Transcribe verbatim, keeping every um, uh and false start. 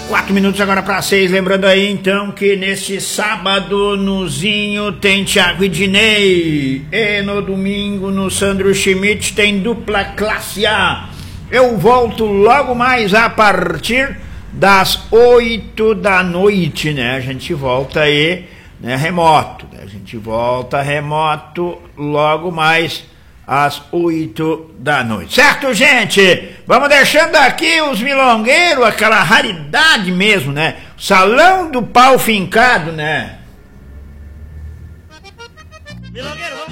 Quatro minutos agora para seis, lembrando aí então que nesse sábado no Zinho tem Thiago e Dinei, e no domingo no Sandro Schmidt tem dupla classe A. Eu volto logo mais a partir das oito da noite, né? A gente volta aí, né, remoto, né? A gente volta remoto logo mais às oito da noite. Certo, gente? Vamos deixando aqui os milongueiros, aquela raridade mesmo, né? Salão do Pau Fincado, né? Milongueiro, vamos